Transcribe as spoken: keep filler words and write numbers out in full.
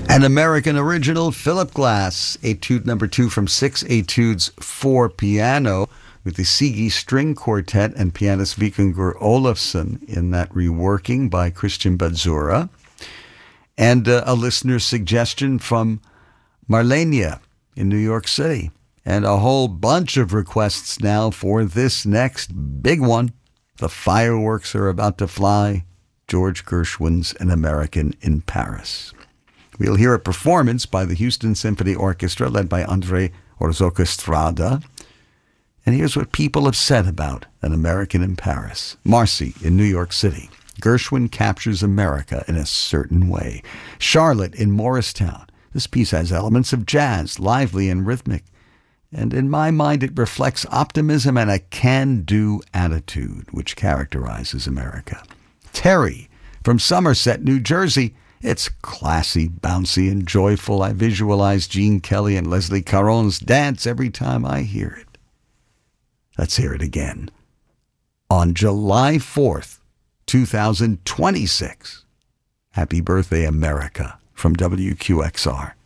An American original, Philip Glass, Etude number two from six Etudes for piano, with the Sigi String Quartet and pianist Vikingur Olafsson in that reworking by Christian Badzura. And uh, a listener's suggestion from Marlenia in New York City. And a whole bunch of requests now for this next big one. The fireworks are about to fly. George Gershwin's An American in Paris. We'll hear a performance by the Houston Symphony Orchestra led by Andre Orzoco-Estrada. And here's what people have said about An American in Paris. Marcy in New York City. Gershwin captures America in a certain way. Charlotte in Morristown. This piece has elements of jazz, lively and rhythmic. And in my mind, it reflects optimism and a can-do attitude, which characterizes America. Terry from Somerset, New Jersey. It's classy, bouncy, and joyful. I visualize Gene Kelly and Leslie Caron's dance every time I hear it. Let's hear it again. On July fourth, two thousand twenty-six. Happy birthday, America, from W Q X R.